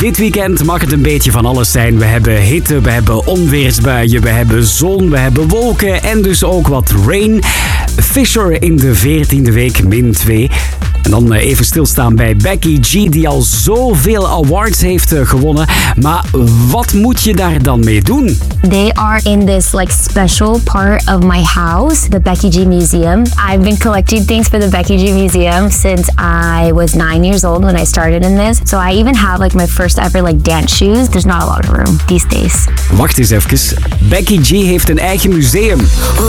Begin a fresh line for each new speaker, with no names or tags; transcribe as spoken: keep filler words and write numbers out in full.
Dit weekend mag het een beetje van alles zijn. We hebben hitte, we hebben onweersbuien, we hebben zon, we hebben wolken en dus ook wat rain. Fisher in de veertiende week, min twee. En dan even stilstaan bij Becky G, die al zoveel awards heeft gewonnen. Maar wat moet je daar dan mee doen?
They are in this like special part of my house, the Becky G Museum. I've been collecting things for the Becky G Museum since I was nine years old when I started in this. So I even have like my first ever like dance shoes. There's not a lot of room these days.
Wacht eens even. Becky G heeft een eigen museum.